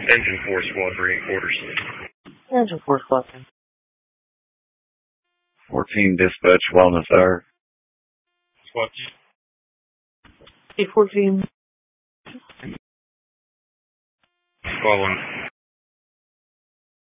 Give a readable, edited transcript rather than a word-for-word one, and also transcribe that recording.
Engine 4 Squad bringing quarters. Engine 4 Squad. 14 dispatch, wellness hour. Squad. 814. Squad 1.